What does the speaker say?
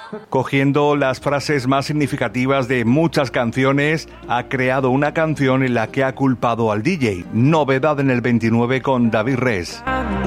Cogiendo las frases más significativas de muchas canciones, ha creado una canción en la que ha culpado al DJ. Novedad en el 29 con David Res.